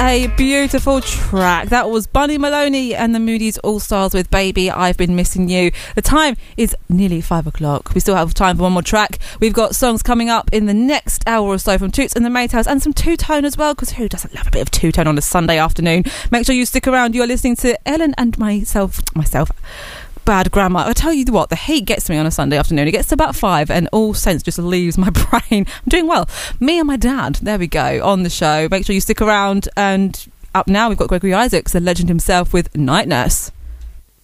a beautiful track. That was Bunny Maloney and the Moody's All-Stars with Baby I've Been Missing You. The time is nearly 5 o'clock. We still have time for one more track. We've got songs coming up in the next hour or so from Toots and the Maytals and some two-tone as well, because who doesn't love a bit of two-tone on a Sunday afternoon? Make sure you stick around. You're listening to Ellen and myself. Bad grammar. I tell you what, the heat gets me on a Sunday afternoon. It gets to about 5 and all sense just leaves my brain. I'm doing well. Me and my dad, there we go, on the show. Make sure you stick around. And up now we've got Gregory Isaacs, the legend himself, with Night Nurse.